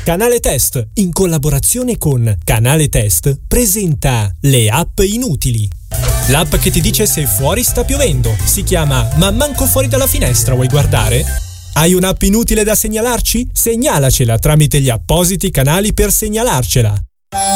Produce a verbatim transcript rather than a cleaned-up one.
Canale Test, in collaborazione con Canale Test, presenta le app inutili. L'app che ti dice se fuori sta piovendo. Si chiama Ma manco fuori dalla finestra, vuoi guardare? Hai un'app inutile da segnalarci? Segnalacela tramite gli appositi canali per segnalarcela.